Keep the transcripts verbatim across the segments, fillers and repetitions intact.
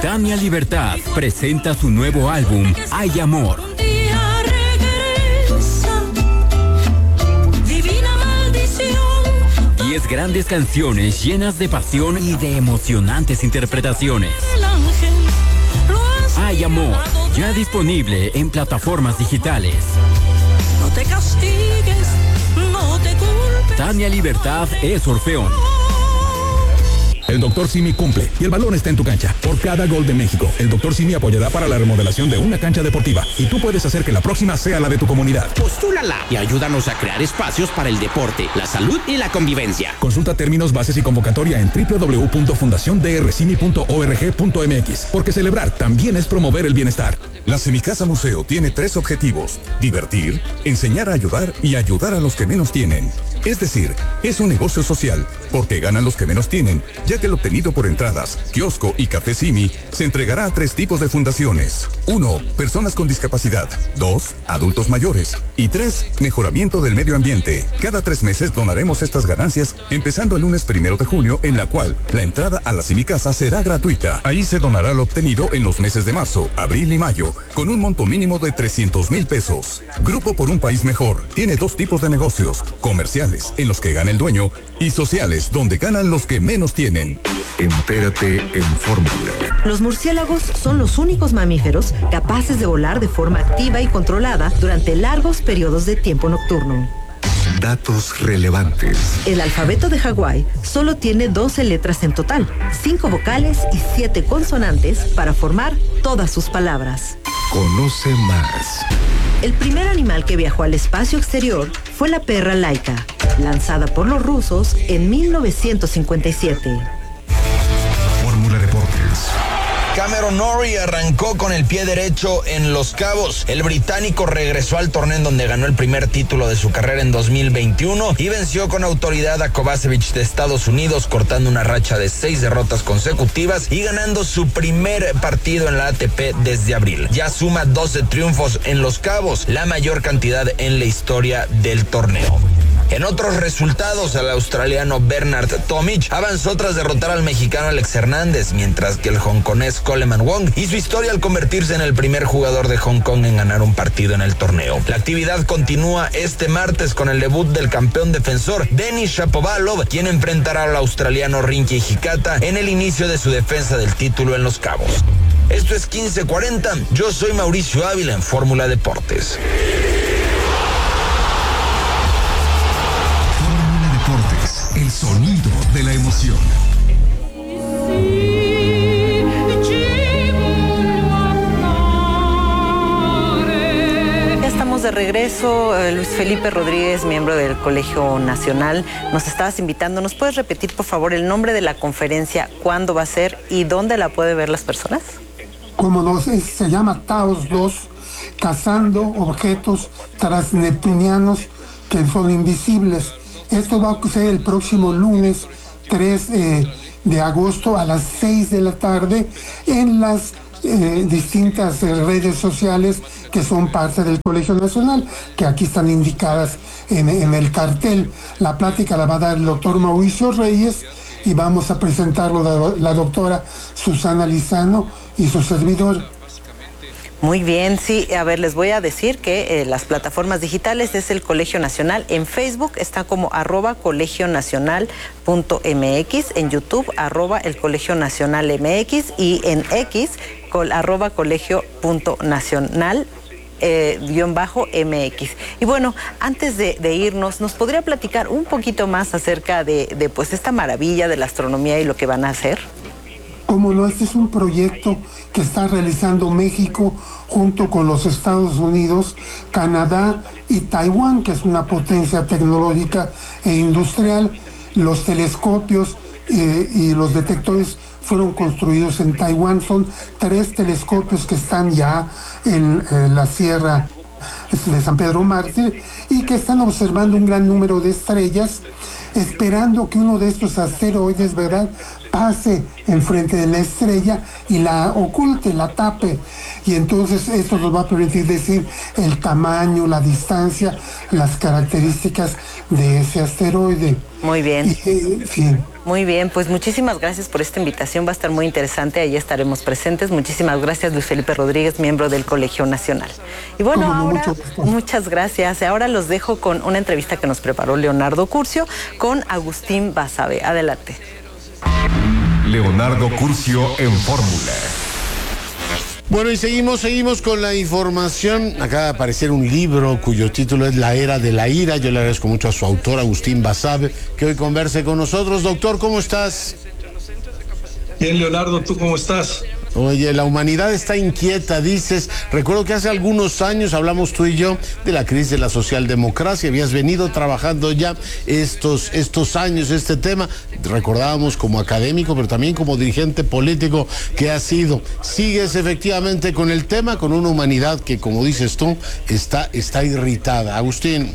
Tania Libertad presenta su nuevo álbum, Hay Amor. Diez grandes canciones llenas de pasión y de emocionantes interpretaciones. Hay Amor, ya disponible en plataformas digitales. No te castigues, no te culpes. Tania Libertad es Orfeón. El doctor Simi cumple y el balón está en tu cancha. Por cada gol de México, el doctor Simi apoyará para la remodelación de una cancha deportiva y tú puedes hacer que la próxima sea la de tu comunidad. Postúlala y ayúdanos a crear espacios para el deporte, la salud y la convivencia. Consulta términos, bases y convocatoria en doble u doble u doble u punto fundación d r simi punto org punto m x, porque celebrar también es promover el bienestar. La Semicasa Museo tiene tres objetivos: divertir, enseñar a ayudar y ayudar a los que menos tienen. Es decir, es un negocio social, porque ganan los que menos tienen, ya que el obtenido por entradas, kiosco y café Simi se entregará a tres tipos de fundaciones. Uno, personas con discapacidad. Dos, adultos mayores. Y tres, mejoramiento del medio ambiente. Cada tres meses donaremos estas ganancias, empezando el lunes primero de junio, en la cual la entrada a la Semicasa será gratuita. Ahí se donará lo obtenido en los meses de marzo, abril y mayo, con un monto mínimo de trescientos mil pesos. Grupo por un País Mejor tiene dos tipos de negocios: comerciales, en los que gana el dueño, y sociales, donde ganan los que menos tienen. Entérate en Fórmula. Los murciélagos son los únicos mamíferos capaces de volar de forma activa y controlada durante largos periodos de tiempo nocturno. Datos relevantes. El alfabeto de Hawái solo tiene doce letras en total, cinco vocales y siete consonantes para formar todas sus palabras. Conoce más. El primer animal que viajó al espacio exterior fue la perra Laika, lanzada por los rusos en mil novecientos cincuenta y siete. Fórmula Deportes. Cameron Norrie arrancó con el pie derecho en Los Cabos. El británico regresó al torneo en donde ganó el primer título de su carrera en dos mil veintiuno y venció con autoridad a Kovacevic de Estados Unidos, cortando una racha de seis derrotas consecutivas y ganando su primer partido en la A T P desde abril. Ya suma doce triunfos en Los Cabos, la mayor cantidad en la historia del torneo. En otros resultados, el australiano Bernard Tomic avanzó tras derrotar al mexicano Alex Hernández, mientras que el hongkonés Coleman Wong hizo historia al convertirse en el primer jugador de Hong Kong en ganar un partido en el torneo. La actividad continúa este martes con el debut del campeón defensor Denis Shapovalov, quien enfrentará al australiano Rinky Hikata en el inicio de su defensa del título en Los Cabos. Esto es quince cuarenta, yo soy Mauricio Ávila en Fórmula Deportes. Deportes, el sonido de la emoción. Ya estamos de regreso. Luis Felipe Rodríguez, miembro del Colegio Nacional, nos estabas invitando. ¿Nos puedes repetir, por favor, el nombre de la conferencia, cuándo va a ser y dónde la puede ver las personas? Como no, se llama Taos dos, cazando objetos transneptunianos que son invisibles. Esto va a ser el próximo lunes tres eh, de agosto a las seis de la tarde en las eh, distintas redes sociales que son parte del Colegio Nacional, que aquí están indicadas en, en el cartel. La plática la va a dar el doctor Mauricio Reyes y vamos a presentarlo la, la doctora Susana Lizano y su servidor. Muy bien, sí, a ver, les voy a decir que eh, las plataformas digitales es el Colegio Nacional. En Facebook está como arroba colegio nacional punto m x, en YouTube arroba el Colegio Nacional M X y en X col, arroba colegio punto nacional eh, guión bajo M X. Y bueno, antes de, de irnos, ¿nos podría platicar un poquito más acerca de, de pues esta maravilla de la astronomía y lo que van a hacer? Como no, este es un proyecto que está realizando México junto con los Estados Unidos, Canadá y Taiwán, que es una potencia tecnológica e industrial. Los telescopios eh, y los detectores fueron construidos en Taiwán. Son tres telescopios que están ya en, en la Sierra de San Pedro Mártir y que están observando un gran número de estrellas, esperando que uno de estos asteroides, ¿verdad?, pase enfrente de la estrella y la oculte, la tape. Y entonces esto nos va a permitir decir el tamaño, la distancia, las características de ese asteroide. Muy bien. Y, eh, sí. Muy bien, pues muchísimas gracias por esta invitación, va a estar muy interesante, ahí estaremos presentes. Muchísimas gracias, Luis Felipe Rodríguez, miembro del Colegio Nacional. Y bueno, ahora, muchas gracias. Ahora los dejo con una entrevista que nos preparó Leonardo Curcio con Agustín Basabe. Adelante. Leonardo Curcio en Fórmula. Bueno, y seguimos, seguimos con la información. Acaba de aparecer un libro cuyo título es La Era de la Ira. Yo le agradezco mucho a su autor, Agustín Basabe, que hoy converse con nosotros. Doctor, ¿cómo estás? Bien, Leonardo, ¿tú cómo estás? Oye, la humanidad está inquieta, dices. Recuerdo que hace algunos años hablamos tú y yo de la crisis de la socialdemocracia. Habías venido trabajando ya estos, estos años este tema. Recordábamos como académico, pero también como dirigente político que has sido. Sigues efectivamente con el tema, con una humanidad que, como dices tú, está, está irritada. Agustín.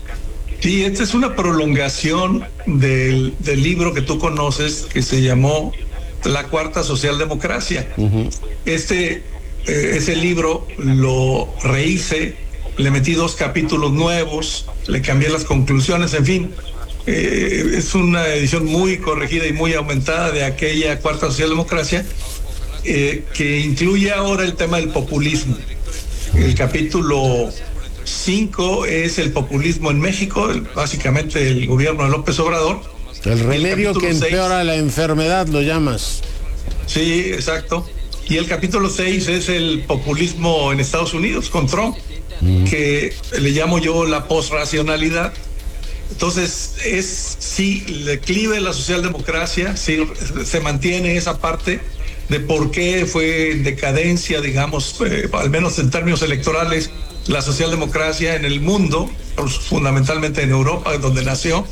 Sí, esta es una prolongación del, del libro que tú conoces, que se llamó La Cuarta Socialdemocracia. Uh-huh. Este, eh, ese libro lo rehice, le metí dos capítulos nuevos, le cambié las conclusiones, en fin. Eh, es una edición muy corregida y muy aumentada de aquella Cuarta Socialdemocracia, eh, que incluye ahora el tema del populismo. El capítulo cinco es el populismo en México, el, básicamente el gobierno de López Obrador. El remedio el que empeora seis, la enfermedad, lo llamas. Sí, exacto. Y el capítulo seis es el populismo en Estados Unidos con Trump, mm. que le llamo yo la posracionalidad. Entonces, es sí, el declive de la socialdemocracia, sí, se mantiene esa parte de por qué fue en decadencia, digamos, eh, al menos en términos electorales, la socialdemocracia en el mundo, fundamentalmente en Europa, donde nació.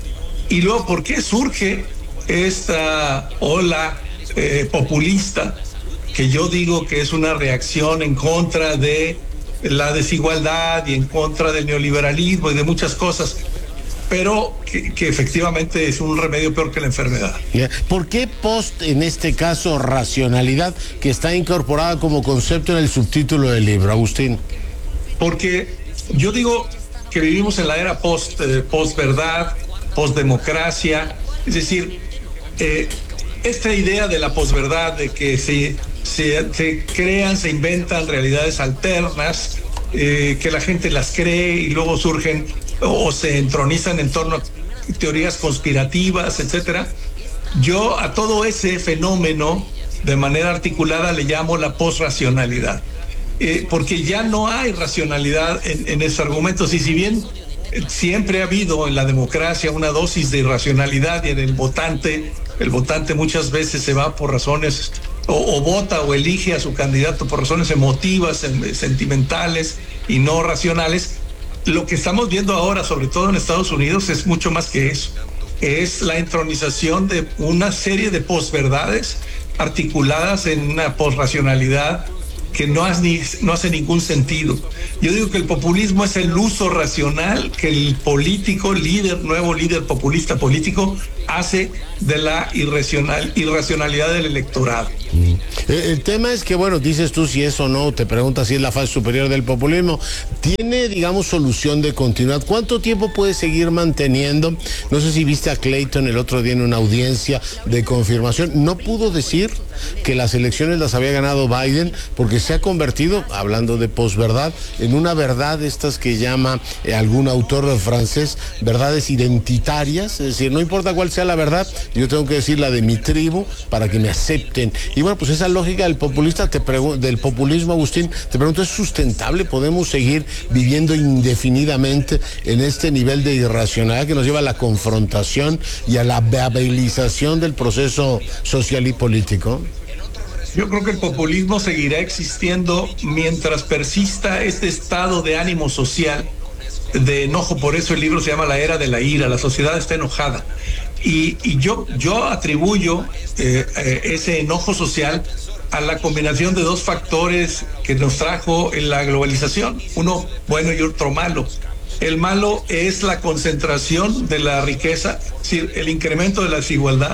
Y luego, ¿por qué surge esta ola eh, populista? Que yo digo que es una reacción en contra de la desigualdad y en contra del neoliberalismo y de muchas cosas, pero que, que efectivamente es un remedio peor que la enfermedad. ¿Por qué post, en este caso, racionalidad, que está incorporada como concepto en el subtítulo del libro, Agustín? Porque yo digo que vivimos en la era post, eh, post-verdad, postdemocracia, es decir, eh, esta idea de la posverdad, de que se, se, se crean, se inventan realidades alternas, eh, que la gente las cree y luego surgen o, o se entronizan en torno a teorías conspirativas, etcétera. Yo a todo ese fenómeno de manera articulada le llamo la posracionalidad, eh, porque ya no hay racionalidad en, en esos argumentos, y si bien siempre ha habido en la democracia una dosis de irracionalidad, y en el votante, el votante muchas veces se va por razones, o, o vota o elige a su candidato por razones emotivas, sentimentales y no racionales. Lo que estamos viendo ahora, sobre todo en Estados Unidos, es mucho más que eso. Es la entronización de una serie de posverdades articuladas en una posracionalidad que no hace, ni, no hace ningún sentido. Yo digo que el populismo es el uso racional que el político, líder, nuevo líder populista político, hace de la irracional, irracionalidad del electorado. Mm. El, el tema es que, bueno, dices tú si es o no, te preguntas si es la fase superior del populismo. ¿Tiene, digamos, solución de continuidad? ¿Cuánto tiempo puede seguir manteniendo? No sé si viste a Clayton el otro día en una audiencia de confirmación. No pudo decir que las elecciones las había ganado Biden porque se ha convertido, hablando de posverdad, en una verdad estas que llama eh, algún autor francés verdades identitarias, es decir, no importa cuál sea la verdad, yo tengo que decir la de mi tribu para que me acepten. Y bueno, pues esa lógica del populista, te pregu- del populismo, Agustín, te pregunto, ¿es sustentable? ¿Podemos seguir viviendo indefinidamente en este nivel de irracionalidad que nos lleva a la confrontación y a la viabilización del proceso social y político? Yo creo que el populismo seguirá existiendo mientras persista este estado de ánimo social, de enojo. Por eso el libro se llama La Era de la Ira. La sociedad está enojada. Y, y yo, yo atribuyo eh, eh, ese enojo social a la combinación de dos factores que nos trajo en la globalización, uno bueno y otro malo. El malo es la concentración de la riqueza, es decir, el incremento de la desigualdad,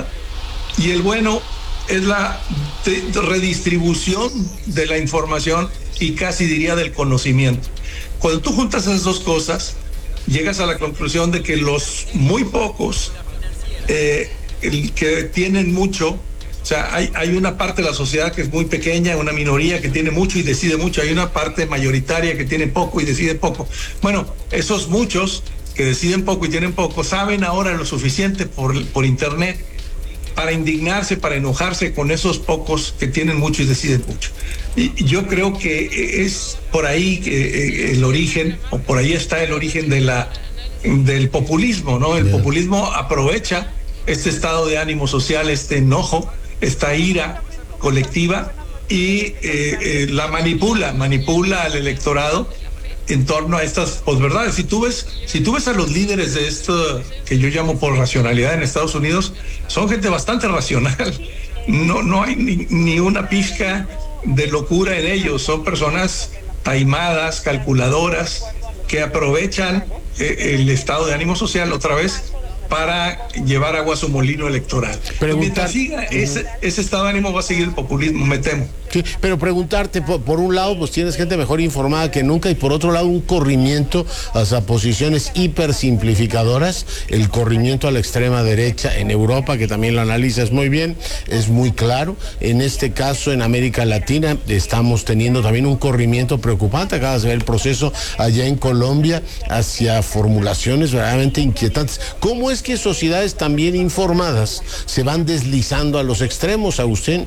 y el bueno es la de, de redistribución de la información y casi diría del conocimiento. Cuando tú juntas esas dos cosas, llegas a la conclusión de que los muy pocos eh, el que tienen mucho. O sea, hay, hay una parte de la sociedad que es muy pequeña, una minoría que tiene mucho y decide mucho. Hay una parte mayoritaria que tiene poco y decide poco. Bueno, esos muchos que deciden poco y tienen poco saben ahora lo suficiente por, por internet para indignarse, para enojarse con esos pocos que tienen mucho y deciden mucho. Y yo creo que es por ahí que el origen, o por ahí está el origen de la, del populismo, ¿no? El yeah. populismo aprovecha este estado de ánimo social, este enojo, esta ira colectiva y eh, eh, la manipula, manipula al electorado en torno a estas posverdades. Si tú ves, si tú ves a los líderes de esto que yo llamo por racionalidad en Estados Unidos, son gente bastante racional. No, no hay ni, ni una pizca de locura en ellos. Son personas taimadas, calculadoras, que aprovechan eh, el estado de ánimo social otra vez para llevar agua a su molino electoral. Preguntar, Mientras siga ese, ese estado de ánimo va a seguir el populismo, me temo. Sí, pero preguntarte, por, por un lado, pues tienes gente mejor informada que nunca y por otro lado un corrimiento hacia posiciones hipersimplificadoras, el corrimiento a la extrema derecha en Europa, que también lo analizas muy bien, es muy claro. En este caso, en América Latina, estamos teniendo también un corrimiento preocupante. Acabas de ver el proceso allá en Colombia hacia formulaciones verdaderamente inquietantes. ¿Cómo es que sociedades también informadas se van deslizando a los extremos, Agustín?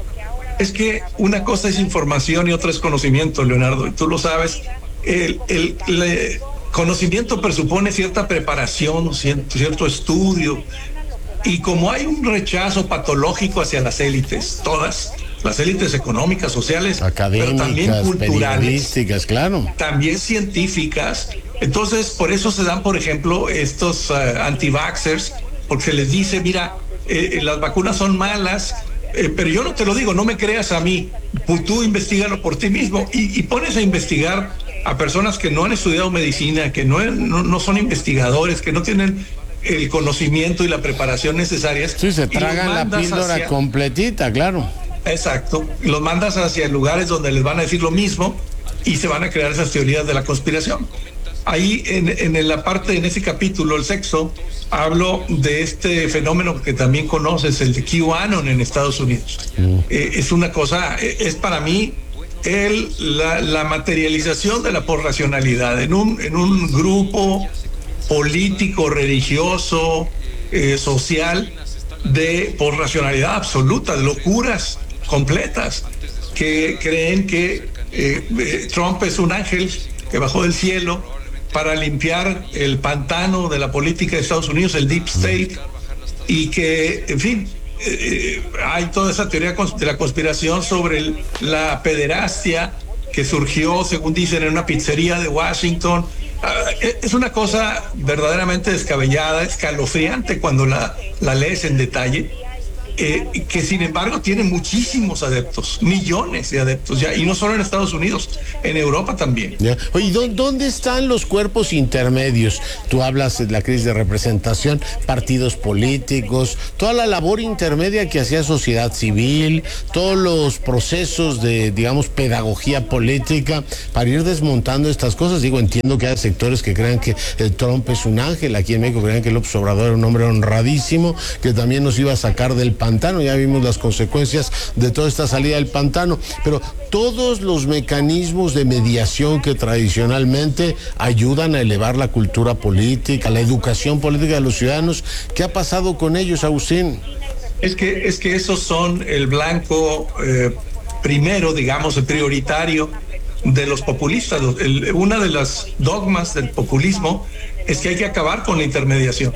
Es que una cosa es información y otra es conocimiento, Leonardo, y tú lo sabes. El, el, el conocimiento presupone cierta preparación, cierto, cierto estudio, y como hay un rechazo patológico hacia las élites, todas, las élites económicas, sociales, académicas, pero también culturales, periodísticas, claro, también científicas. Entonces, por eso se dan, por ejemplo, estos uh, anti-vaxxers, porque se les dice, mira, eh, las vacunas son malas, eh, pero yo no te lo digo, no me creas a mí, tú investígalo por ti mismo, y, y pones a investigar a personas que no han estudiado medicina, que no, no, no son investigadores, que no tienen el conocimiento y la preparación necesarias. Sí, se tragan la píldora hacia... completita, claro. Exacto, los mandas hacia lugares donde les van a decir lo mismo y se van a crear esas teorías de la conspiración. Ahí en, en la parte, en ese capítulo, el sexto, hablo de este fenómeno que también conoces, el de QAnon en Estados Unidos. Mm. Eh, es una cosa, es para mí el, la, la materialización de la posracionalidad en un, en un grupo político, religioso, eh, social, de posracionalidad absoluta, de locuras completas, que creen que eh, eh, Trump es un ángel que bajó del cielo para limpiar el pantano de la política de Estados Unidos, el Deep State, y que, en fin, eh, hay toda esa teoría de la conspiración sobre el, la pederastia que surgió, según dicen, en una pizzería de Washington. Uh, es una cosa verdaderamente descabellada, escalofriante cuando la, la lees en detalle. Eh, que sin embargo tiene muchísimos adeptos, millones de adeptos ya, y no solo en Estados Unidos, en Europa también. Ya. Oye, ¿dónde están los cuerpos intermedios? Tú hablas de la crisis de representación, partidos políticos, toda la labor intermedia que hacía sociedad civil, todos los procesos de, digamos, pedagogía política para ir desmontando estas cosas. Digo, entiendo que hay sectores que crean que el Trump es un ángel, aquí en México crean que López Obrador era un hombre honradísimo, que también nos iba a sacar del pantano. Ya vimos las consecuencias de toda esta salida del pantano, pero todos los mecanismos de mediación que tradicionalmente ayudan a elevar la cultura política, la educación política de los ciudadanos, ¿qué ha pasado con ellos, Agustín? Es que, es que esos son el blanco eh, primero, digamos, el prioritario de los populistas. El, una de las dogmas del populismo es que hay que acabar con la intermediación.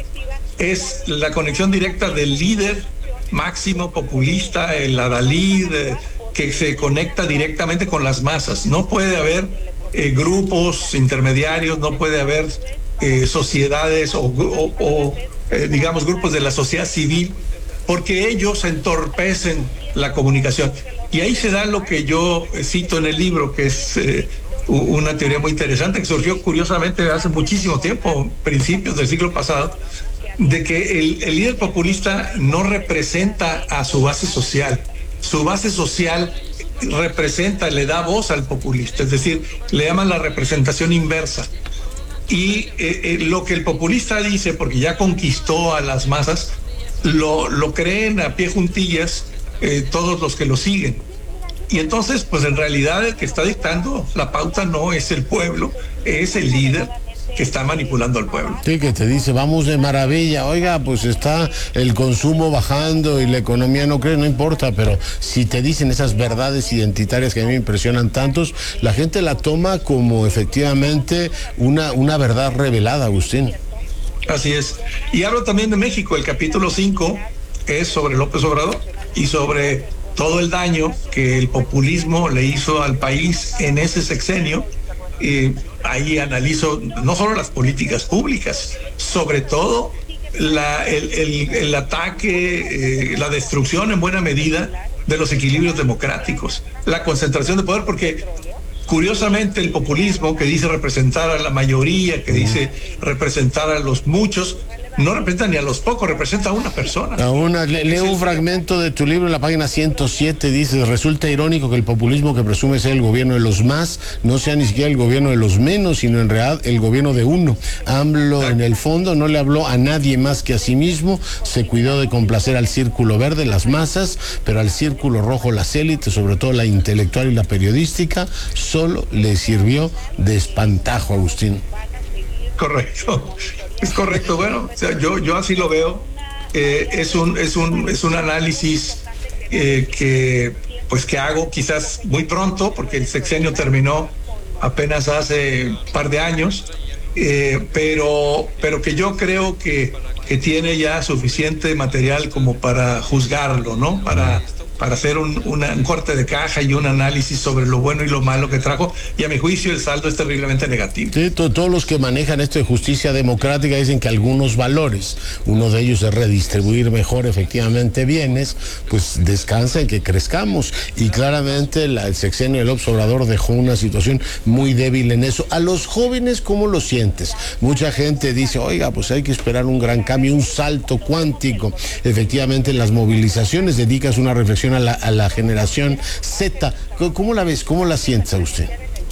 Es la conexión directa del líder máximo populista, el adalid, eh, que se conecta directamente con las masas. No puede haber eh, grupos intermediarios, no puede haber eh, sociedades o, o, o eh, digamos grupos de la sociedad civil, porque ellos entorpecen la comunicación. Y ahí se da lo que yo cito en el libro, que es eh, una teoría muy interesante que surgió curiosamente hace muchísimo tiempo, principios del siglo pasado, de que el, el líder populista no representa a su base social. Su base social representa, le da voz al populista, es decir, le llaman la representación inversa. Y eh, eh, lo que el populista dice, porque ya conquistó a las masas, lo, lo creen a pie juntillas eh, todos los que lo siguen. Y entonces, pues en realidad el que está dictando la pauta no es el pueblo, es el líder que está manipulando al pueblo. Sí, que te dice, vamos de maravilla, oiga, pues está el consumo bajando y la economía no crece, no importa, pero si te dicen esas verdades identitarias que a mí me impresionan tantos, la gente la toma como efectivamente una, una verdad revelada, Agustín. Así es. Y hablo también de México, el capítulo cinco es sobre López Obrador y sobre todo el daño que el populismo le hizo al país en ese sexenio. Eh, ahí analizo no solo las políticas públicas, sobre todo la, el, el, el ataque, eh, la destrucción en buena medida de los equilibrios democráticos, la concentración de poder, porque curiosamente el populismo que dice representar a la mayoría, que dice representar a los muchos, no representa ni a los pocos, representa a una persona. A una, le, leo un fragmento de tu libro en la página ciento siete, dice, resulta irónico que el populismo que presume ser el gobierno de los más no sea ni siquiera el gobierno de los menos, sino en realidad el gobierno de uno. AMLO en el fondo no le habló a nadie más que a sí mismo, se cuidó de complacer al círculo verde, las masas, pero al círculo rojo, las élites, sobre todo la intelectual y la periodística, solo le sirvió de espantajo, Agustín. Correcto, es correcto. Bueno, o sea, yo, yo así lo veo. Eh, es un, es un, es un análisis eh, que, pues, que hago quizás muy pronto, porque el sexenio terminó apenas hace un par de años, eh, pero, pero que yo creo que, que tiene ya suficiente material como para juzgarlo, ¿no? Para para hacer un, una, un corte de caja y un análisis sobre lo bueno y lo malo que trajo, y a mi juicio el saldo es terriblemente negativo. Sí, to, todos los que manejan esto de justicia democrática dicen que algunos valores, uno de ellos es redistribuir mejor efectivamente bienes, pues descansa en que crezcamos, y claramente la, el sexenio de López Obrador dejó una situación muy débil en eso. A los jóvenes, ¿cómo lo sientes? Mucha gente dice, oiga, pues hay que esperar un gran cambio, un salto cuántico. Efectivamente en las movilizaciones dedicas una reflexión A la, a la generación Z. ¿Cómo la ves? ¿Cómo la sientes a usted?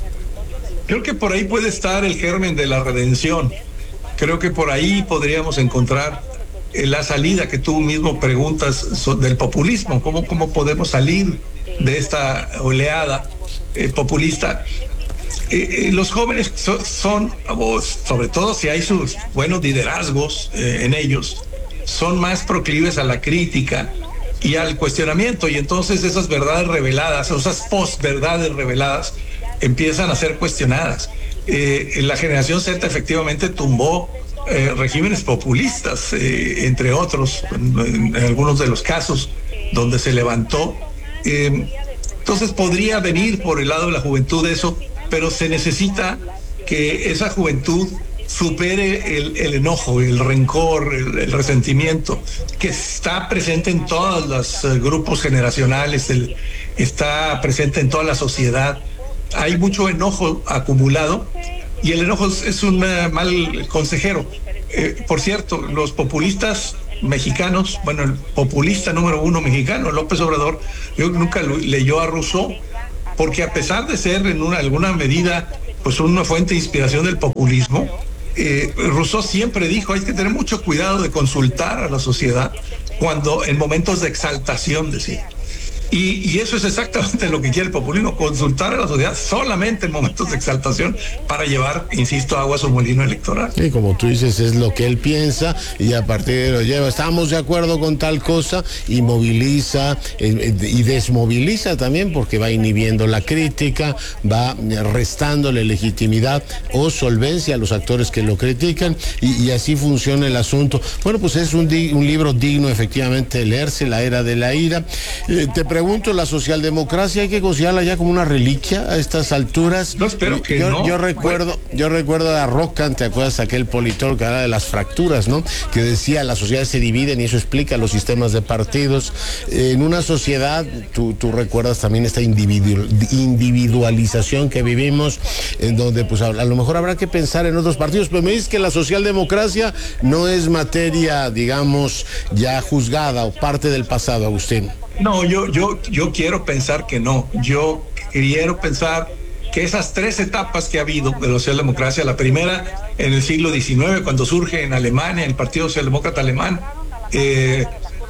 Creo que por ahí puede estar el germen de la redención. Creo que por ahí podríamos encontrar eh, la salida que tú mismo preguntas so, del populismo. ¿Cómo, cómo podemos salir de esta oleada eh, populista? Eh, eh, los jóvenes so, son, sobre todo si hay sus buenos liderazgos eh, en ellos, son más proclives a la crítica y al cuestionamiento, y entonces esas verdades reveladas, esas posverdades reveladas empiezan a ser cuestionadas. Eh, la generación Z efectivamente tumbó eh, regímenes populistas, eh, entre otros, en, en algunos de los casos donde se levantó. Eh, entonces podría venir por el lado de la juventud eso, pero se necesita que esa juventud supere el, el enojo, el rencor, el, el resentimiento que está presente en todos los uh, grupos generacionales, el, está presente en toda la sociedad. Hay mucho enojo acumulado y el enojo es, es un uh, mal consejero. Eh, por cierto, los populistas mexicanos, bueno, el populista número uno mexicano, López Obrador, yo nunca lo, leyó a Rousseau, porque a pesar de ser en una, alguna medida pues una fuente de inspiración del populismo, Eh, Rousseau siempre dijo, hay que tener mucho cuidado de consultar a la sociedad cuando en momentos de exaltación, decía. Y, y eso es exactamente lo que quiere el populismo, consultar a la sociedad solamente en momentos de exaltación para llevar, insisto, agua a su molino electoral. Y como tú dices, es lo que él piensa y a partir de lo lleva, estamos de acuerdo con tal cosa, y moviliza eh, y desmoviliza también, porque va inhibiendo la crítica, va restándole legitimidad o solvencia a los actores que lo critican, y, y así funciona el asunto. Bueno, pues es un, di, un libro digno efectivamente de leerse, La Era de la Ira. Eh, te pregunto, ¿la socialdemocracia hay que considerarla ya como una reliquia a estas alturas? No, espero que yo, no. Yo recuerdo, yo recuerdo a Rockham, ¿te acuerdas? Aquel politólogo que habla de las fracturas, ¿no? Que decía, las sociedades se dividen y eso explica los sistemas de partidos. En una sociedad, tú, tú recuerdas también esta individu individualización que vivimos, en donde pues a, a lo mejor habrá que pensar en otros partidos, pero me dices que la socialdemocracia no es materia, digamos, ya juzgada o parte del pasado, Agustín. No, yo, yo, yo quiero pensar que no. Yo quiero pensar que esas tres etapas que ha habido de la socialdemocracia, la primera en el siglo diecinueve, cuando surge en Alemania el Partido Socialdemócrata Alemán, eh,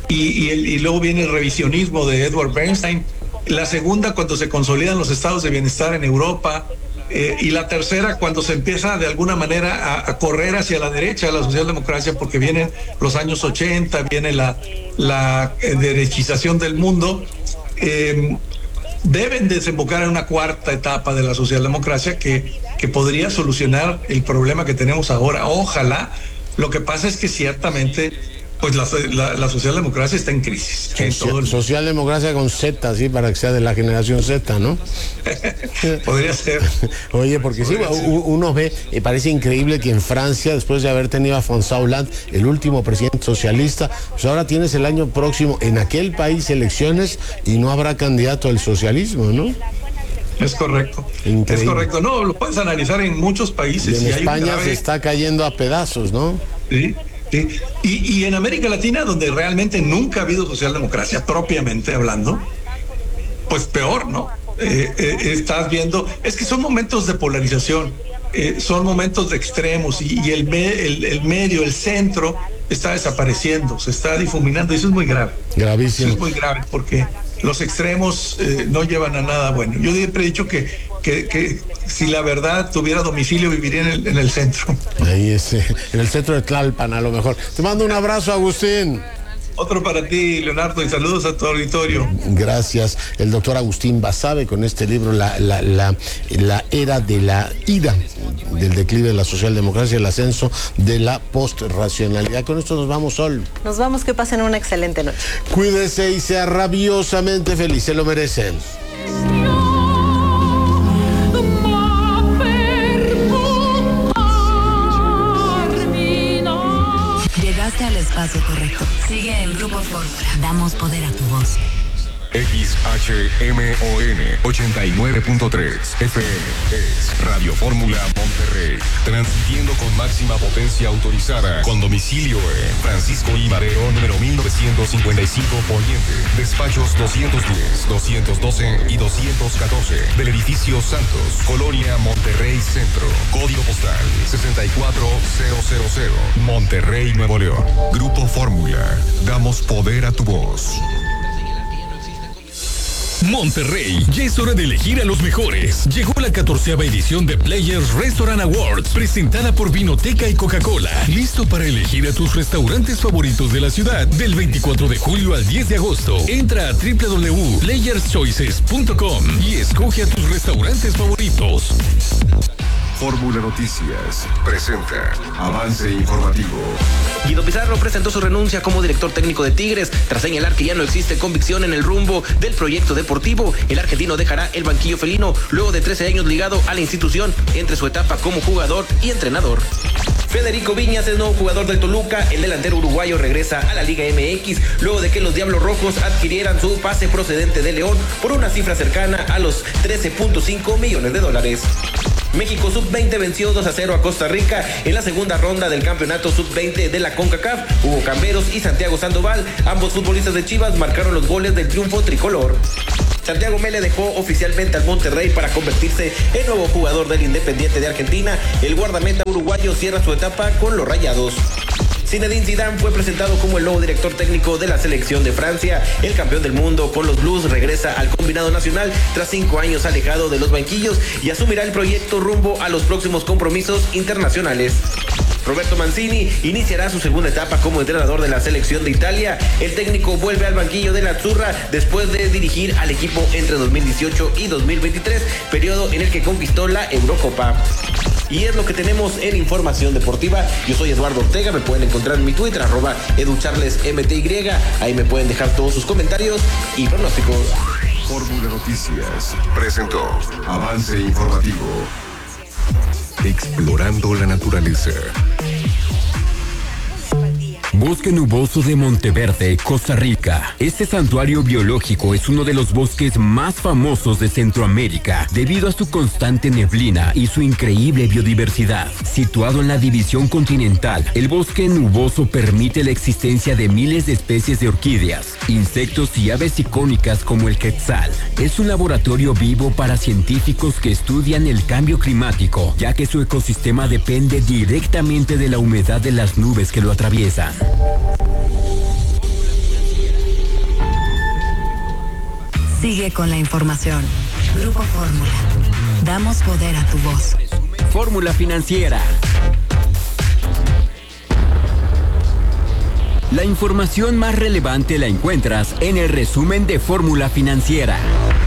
y, y, el, y luego viene el revisionismo de Edward Bernstein. La segunda, cuando se consolidan los estados de bienestar en Europa. Eh, y la tercera, cuando se empieza de alguna manera a, a correr hacia la derecha de la socialdemocracia, porque vienen los años ochenta, viene la, la eh, derechización del mundo, eh, deben desembocar en una cuarta etapa de la socialdemocracia que, que podría solucionar el problema que tenemos ahora. Ojalá. Lo que pasa es que ciertamente pues la, la, la socialdemocracia está en crisis. En Social, todo el... Socialdemocracia con Z, sí, para que sea de la generación Z, ¿no? Podría ser. Oye, porque sí, ser. uno ve, eh, parece increíble que en Francia, después de haber tenido a François Hollande, el último presidente socialista, pues ahora tienes el año próximo en aquel país elecciones y no habrá candidato al socialismo, ¿no? Es correcto. Increíble. Es correcto. No, lo puedes analizar en muchos países. Y en y España grave... se está cayendo a pedazos, ¿no? Sí. Sí. Y, y en América Latina, donde realmente nunca ha habido socialdemocracia, propiamente hablando, pues peor, ¿no? Eh, eh, estás viendo, es que son momentos de polarización, eh, son momentos de extremos y, y el, me, el, el medio, el centro, está desapareciendo, se está difuminando, y eso es muy grave. Gravísimo. Eso es muy grave porque los extremos eh, no llevan a nada bueno. Yo siempre he dicho que, que, que si la verdad tuviera domicilio, viviría en el, en el centro. Ahí es, eh, en el centro de Tlalpan, a lo mejor. Te mando un abrazo, Agustín. Otro para ti, Leonardo, y saludos a tu auditorio. Gracias. El doctor Agustín Basabe con este libro, la, la, la, la era de la ira, del declive de la socialdemocracia, el ascenso de la postracionalidad. Con esto nos vamos, Sol. Nos vamos, que pasen una excelente noche. Cuídese y sea rabiosamente feliz, se lo merecen. Al espacio correcto. Sigue el Grupo Fórmula. Damos poder a tu voz. X H M O N ochenta y nueve punto tres F M es Radio Fórmula Monterrey, transmitiendo con máxima potencia autorizada, con domicilio en Francisco I. Madero, número mil novecientos cincuenta y cinco, Poniente, despachos doscientos diez, doscientos doce y doscientos catorce, del edificio Santos, Colonia Monterrey Centro, código postal sesenta y cuatro mil, Monterrey, Nuevo León. Grupo Fórmula, damos poder a tu voz. Monterrey, ya es hora de elegir a los mejores. Llegó la catorceava edición de Players Restaurant Awards, presentada por Vinoteca y Coca-Cola. Listo para elegir a tus restaurantes favoritos de la ciudad del veinticuatro de julio al diez de agosto. Entra a doble u doble u doble u punto players choices punto com y escoge a tus restaurantes favoritos. Fórmula Noticias presenta Avance Informativo. Guido Pizarro presentó su renuncia como director técnico de Tigres tras señalar que ya no existe convicción en el rumbo del proyecto deportivo. El argentino dejará el banquillo felino luego de trece años ligado a la institución entre su etapa como jugador y entrenador. Federico Viñas es nuevo jugador del Toluca. El delantero uruguayo regresa a la Liga M X luego de que los Diablos Rojos adquirieran su pase procedente de León por una cifra cercana a los trece punto cinco millones de dólares. México sub veinte venció dos a cero a Costa Rica en la segunda ronda del campeonato sub veinte de la CONCACAF. Hugo Camberos y Santiago Sandoval, ambos futbolistas de Chivas, marcaron los goles del triunfo tricolor. Santiago Mele dejó oficialmente al Monterrey para convertirse en nuevo jugador del Independiente de Argentina. El guardameta uruguayo cierra su etapa con los Rayados. Zinedine Zidane fue presentado como el nuevo director técnico de la selección de Francia. El campeón del mundo con los Blues regresa al combinado nacional tras cinco años alejado de los banquillos y asumirá el proyecto rumbo a los próximos compromisos internacionales. Roberto Mancini iniciará su segunda etapa como entrenador de la selección de Italia. El técnico vuelve al banquillo de la Azzurra después de dirigir al equipo entre dos mil dieciocho y dos mil veintitrés, periodo en el que conquistó la Eurocopa. Y es lo que tenemos en información deportiva. Yo soy Eduardo Ortega, me pueden encontrar en mi Twitter, arroba educharlesmty. Ahí me pueden dejar todos sus comentarios y pronósticos. Fórmula Noticias presentó Avance Informativo. Explorando la naturaleza. Bosque Nuboso de Monteverde, Costa Rica. Este santuario biológico es uno de los bosques más famosos de Centroamérica debido a su constante neblina y su increíble biodiversidad. Situado en la división continental, el bosque nuboso permite la existencia de miles de especies de orquídeas, insectos y aves icónicas como el quetzal. Es un laboratorio vivo para científicos que estudian el cambio climático, ya que su ecosistema depende directamente de la humedad de las nubes que lo atraviesan. Sigue con la información. Grupo Fórmula. Damos poder a tu voz. Fórmula Financiera. La información más relevante la encuentras en el resumen de Fórmula Financiera.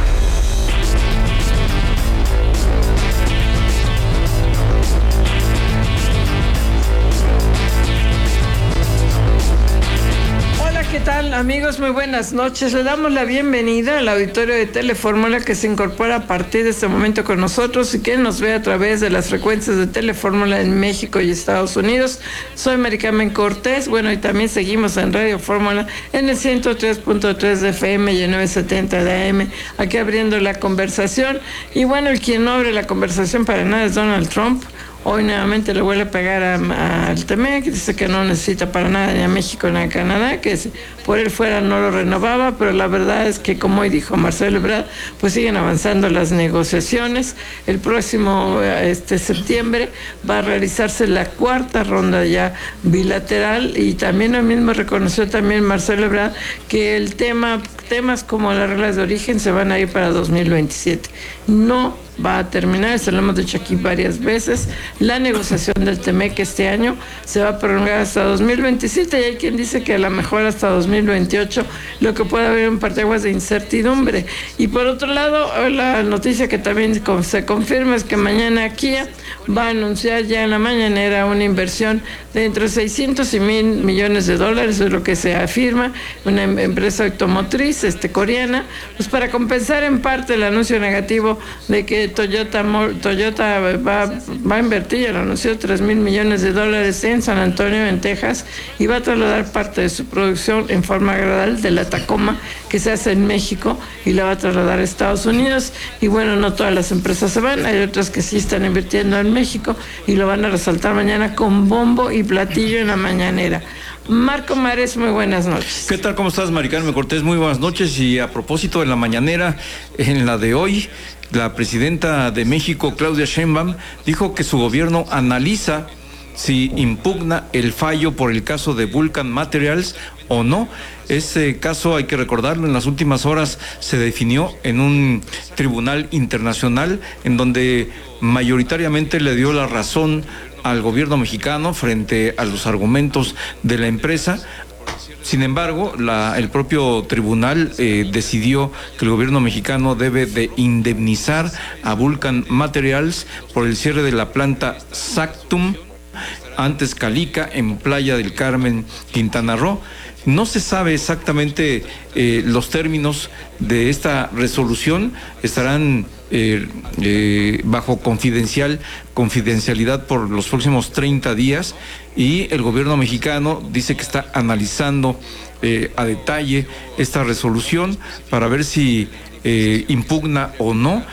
¿Qué tal, amigos? Muy buenas noches. Le damos la bienvenida al auditorio de Telefórmula que se incorpora a partir de este momento con nosotros y que nos ve a través de las frecuencias de Telefórmula en México y Estados Unidos. Soy Mari Carmen Cortés. Bueno, y también seguimos en Radio Fórmula en el ciento tres punto tres de F M y en novecientos setenta de A M, aquí abriendo la conversación. Y bueno, el quien no abre la conversación para nada es Donald Trump. Hoy nuevamente le vuelve a pegar al T M E C, dice que no necesita para nada ni a México ni a Canadá, que si por él fuera no lo renovaba, pero la verdad es que, como hoy dijo Marcelo Ebrard, pues siguen avanzando las negociaciones. El próximo este septiembre va a realizarse la cuarta ronda ya bilateral, y también lo mismo reconoció también Marcelo Ebrard que el tema, temas como las reglas de origen se van a ir para dos mil veintisiete. No va a terminar, se lo hemos dicho aquí varias veces, la negociación del T M E C este año se va a prolongar hasta dos mil veintisiete, y hay quien dice que a lo mejor hasta dos mil veintiocho, lo que puede haber un parteaguas de incertidumbre. Y por otro lado, la noticia que también se confirma es que mañana Kia va a anunciar ya en la mañanera una inversión de entre seiscientos y mil millones de dólares, es lo que se afirma, una empresa automotriz este, coreana, pues para compensar en parte el anuncio negativo de que Toyota, Toyota va, va a invertir, ya lo anunció, tres mil millones de dólares en San Antonio, en Texas, y va a trasladar parte de su producción en forma gradual de la Tacoma que se hace en México y la va a trasladar a Estados Unidos. Y bueno, no todas las empresas se van, hay otras que sí están invirtiendo en México y lo van a resaltar mañana con bombo y platillo en la mañanera. Marco Mares, muy buenas noches. ¿Qué tal? ¿Cómo estás, Mari Carmen Cortés? Muy buenas noches. Y a propósito de la mañanera, en la de hoy, la presidenta de México, Claudia Sheinbaum, dijo que su gobierno analiza si impugna el fallo por el caso de Vulcan Materials o no. Ese caso, hay que recordarlo, en las últimas horas se definió en un tribunal internacional en donde mayoritariamente le dio la razón al gobierno mexicano frente a los argumentos de la empresa. Sin embargo, la, el propio tribunal eh, decidió que el gobierno mexicano debe de indemnizar a Vulcan Materials por el cierre de la planta Sactum, antes Calica, en Playa del Carmen, Quintana Roo. No se sabe exactamente eh, los términos de esta resolución, estarán eh, eh, bajo confidencial, confidencialidad por los próximos treinta días, y el gobierno mexicano dice que está analizando eh, a detalle esta resolución para ver si eh, impugna o no.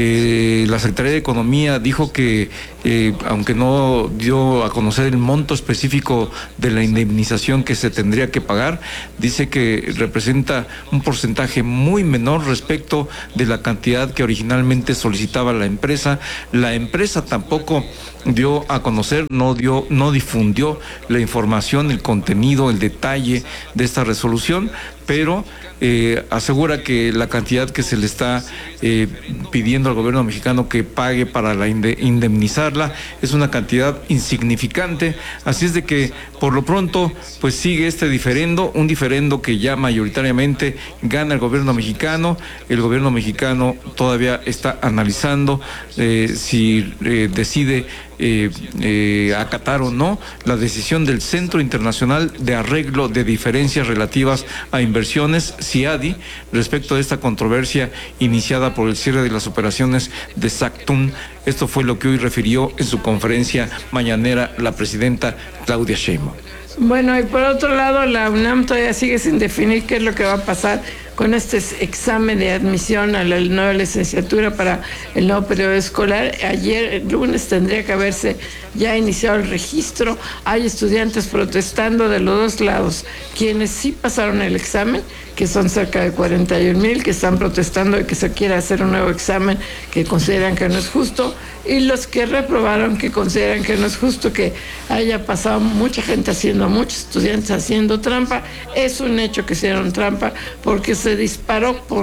Eh, la Secretaría de Economía dijo que, eh, aunque no dio a conocer el monto específico de la indemnización que se tendría que pagar, dice que representa un porcentaje muy menor respecto de la cantidad que originalmente solicitaba la empresa. La empresa tampoco dio a conocer, no dio, no difundió la información, el contenido, el detalle de esta resolución, pero eh, asegura que la cantidad que se le está eh, pidiendo al gobierno mexicano que pague para la indemnizarla es una cantidad insignificante. Así es de que por lo pronto pues sigue este diferendo, un diferendo que ya mayoritariamente gana el gobierno mexicano. El gobierno mexicano todavía está analizando eh, si eh, decide Eh, eh, acatar o no la decisión del Centro Internacional de Arreglo de Diferencias Relativas a Inversiones, CIADI, respecto de esta controversia iniciada por el cierre de las operaciones de Sactum. Esto fue lo que hoy refirió en su conferencia mañanera la presidenta Claudia Sheinbaum. Bueno, y por otro lado, la UNAM todavía sigue sin definir qué es lo que va a pasar con este examen de admisión a la nueva licenciatura para el nuevo periodo escolar. Ayer, el lunes, tendría que haberse ya iniciado el registro. Hay estudiantes protestando de los dos lados, quienes sí pasaron el examen, que son cerca de cuarenta y un mil, que están protestando de que se quiera hacer un nuevo examen que consideran que no es justo, y los que reprobaron, que consideran que no es justo que haya pasado mucha gente haciendo, muchos estudiantes haciendo trampa. Es un hecho que hicieron trampa porque se disparó por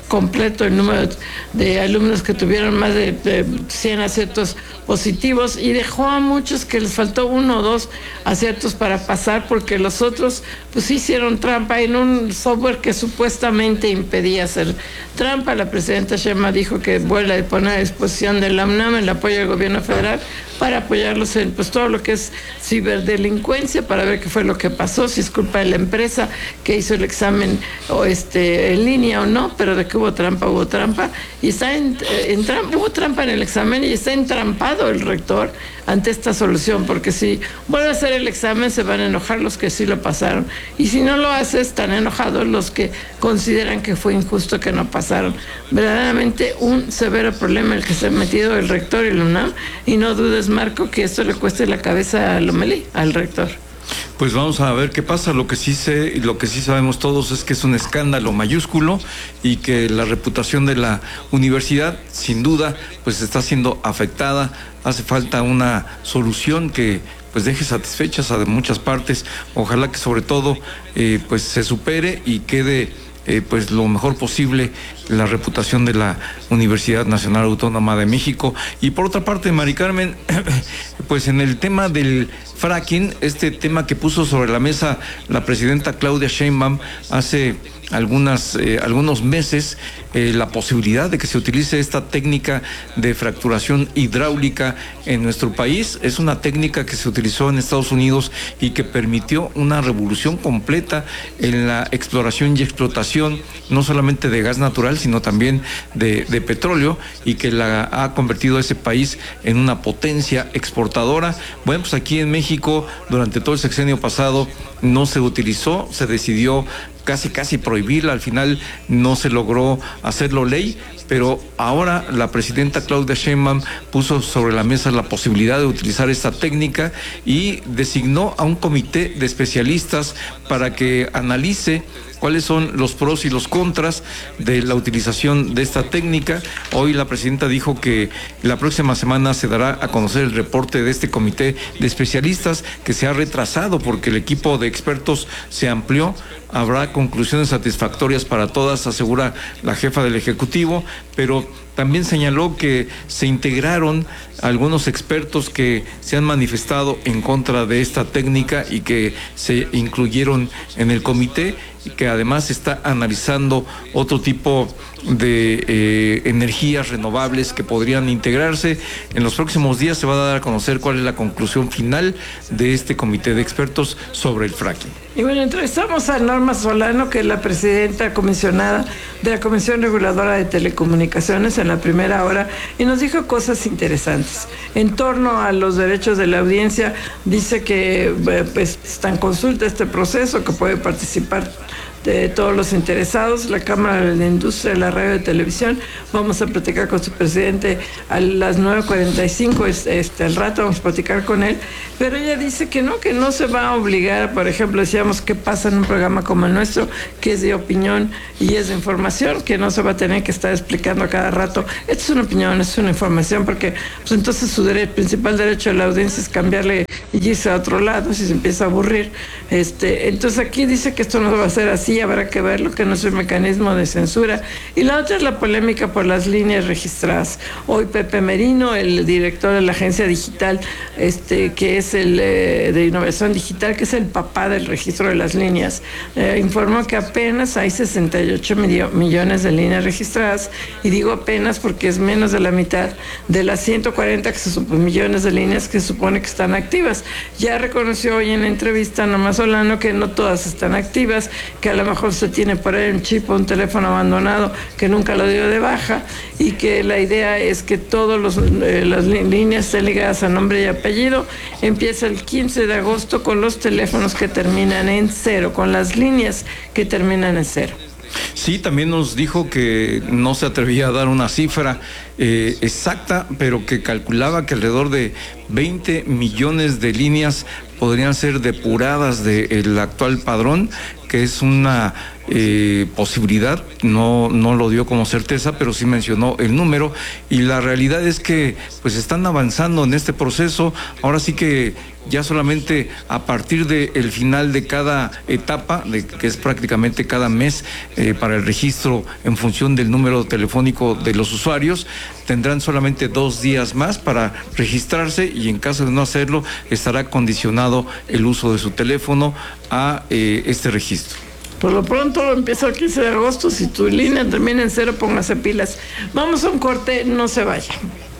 completo el número de alumnos que tuvieron más de, de cien aciertos positivos y dejó a muchos que les faltó uno o dos aciertos para pasar porque los otros pues hicieron trampa en un software que supuestamente impedía hacer trampa. La presidenta Sheinbaum dijo que vuelve a poner a disposición de la UNAM el apoyo del gobierno federal para apoyarlos en pues todo lo que es ciberdelincuencia, para ver qué fue lo que pasó, si es culpa de la empresa que hizo el examen o este en línea o no, pero de que hubo trampa, hubo trampa, y está en, en trampa, hubo trampa en el examen y está entrampado el rector ante esta solución, porque si vuelve a hacer el examen se van a enojar los que sí lo pasaron, y si no lo hace están enojados los que consideran que fue injusto que no pasaron. Verdaderamente un severo problema el que se ha metido el rector y la UNAM, y no dudes, Marco, que esto le cueste la cabeza a Lomelí, al rector. Pues vamos a ver qué pasa. Lo que sí sé y lo que sí sabemos todos es que es un escándalo mayúsculo y que la reputación de la universidad, sin duda, pues está siendo afectada. Hace falta una solución que pues deje satisfechas a muchas partes. Ojalá que sobre todo eh, pues se supere y quede Eh, pues lo mejor posible la reputación de la Universidad Nacional Autónoma de México. Y por otra parte, Mari Carmen, pues en el tema del fracking, este tema que puso sobre la mesa la presidenta Claudia Sheinbaum hace algunas eh, algunos meses, eh, la posibilidad de que se utilice esta técnica de fracturación hidráulica en nuestro país. Es una técnica que se utilizó en Estados Unidos y que permitió una revolución completa en la exploración y explotación, no solamente de gas natural, sino también de, de petróleo, y que la ha convertido a ese país en una potencia exportadora. Bueno, pues aquí en México, durante todo el sexenio pasado, no se utilizó, se decidió casi casi prohibirla, al final no se logró hacerlo ley, pero ahora la presidenta Claudia Sheinbaum puso sobre la mesa la posibilidad de utilizar esta técnica y designó a un comité de especialistas para que analice cuáles son los pros y los contras de la utilización de esta técnica. Hoy la presidenta dijo que la próxima semana se dará a conocer el reporte de este comité de especialistas, que se ha retrasado porque el equipo de expertos se amplió. Habrá conclusiones satisfactorias para todas, asegura la jefa del Ejecutivo, pero también señaló que se integraron algunos expertos que se han manifestado en contra de esta técnica y que se incluyeron en el comité, y que además está analizando otro tipo de eh, energías renovables que podrían integrarse. En los próximos días se va a dar a conocer cuál es la conclusión final de este comité de expertos sobre el fracking. Y bueno, entrevistamos a Norma Solano, que es la presidenta comisionada de la Comisión Reguladora de Telecomunicaciones, en la primera hora, y nos dijo cosas interesantes. En torno a los derechos de la audiencia, dice que pues, está en consulta este proceso, que puede participar de todos los interesados, la Cámara de la Industria de la Radio y Televisión. Vamos a platicar con su presidente a las nueve cuarenta y cinco, este, al rato vamos a platicar con él, pero ella dice que no, que no se va a obligar. Por ejemplo, decíamos qué pasa en un programa como el nuestro, que es de opinión y es de información, que no se va a tener que estar explicando a cada rato, esto es una opinión, esto es una información, porque pues entonces su derecho, principal derecho de la audiencia es cambiarle y irse a otro lado si se empieza a aburrir. Este, entonces aquí dice que esto no va a ser así, habrá que verlo, que no es un mecanismo de censura. Y la otra es la polémica por las líneas registradas. Hoy Pepe Merino, el director de la agencia digital, este, que es el eh, de innovación digital, que es el papá del registro de las líneas, eh, informó que apenas hay sesenta y ocho millones de líneas registradas, y digo apenas porque es menos de la mitad de las ciento cuarenta que se supone, millones de líneas que se supone que están activas. Ya reconoció hoy en la entrevista Norma Solano que no todas están activas, que a lo mejor se tiene por ahí un chip o un teléfono abandonado que nunca lo dio de baja, y que la idea es que todas eh, las líneas estén ligadas a nombre y apellido. Empieza el quince de agosto con los teléfonos que terminan en cero, con las líneas que terminan en cero. Sí, también nos dijo que no se atrevía a dar una cifra eh, exacta, pero que calculaba que alrededor de veinte millones de líneas podrían ser depuradas del actual padrón, que es una eh, posibilidad, no, no lo dio como certeza, pero sí mencionó el número, y la realidad es que pues están avanzando en este proceso. Ahora sí que ya solamente a partir del final de cada etapa, de, que es prácticamente cada mes, eh, para el registro en función del número telefónico de los usuarios, tendrán solamente dos días más para registrarse, y en caso de no hacerlo estará condicionado el uso de su teléfono a eh, este registro. Por lo pronto empieza el quince de agosto. Si tu línea termina en cero, póngase pilas. Vamos a un corte, no se vaya.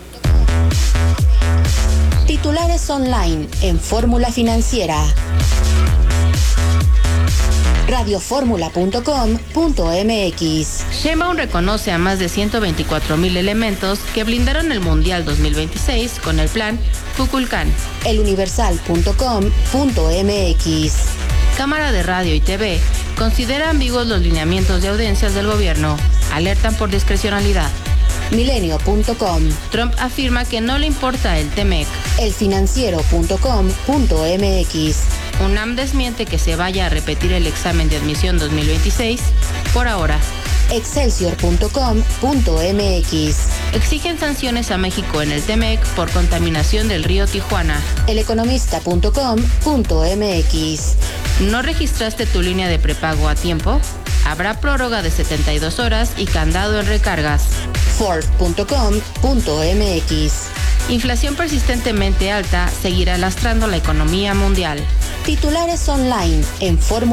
Titulares online en Fórmula Financiera. radioformula punto com punto m x. Sheinbaum reconoce a más de ciento veinticuatro mil elementos que blindaron el Mundial dos mil veintiséis con el plan Kukulkan. eluniversal punto com punto m x. Cámara de Radio y T V considera ambiguos los lineamientos de audiencias del gobierno. Alertan por discrecionalidad. milenio punto com. Trump afirma que no le importa el T M E C. elfinanciero punto com punto m x. UNAM desmiente que se vaya a repetir el examen de admisión dos mil veintiséis por ahora. excelsior punto com punto m x. Exigen sanciones a México en el T M E C por contaminación del río Tijuana. eleconomista punto com punto m x. ¿No registraste tu línea de prepago a tiempo? Habrá prórroga de setenta y dos horas y candado en recargas. ford punto com punto m x. Inflación persistentemente alta seguirá lastrando la economía mundial. Titulares online en Fórmula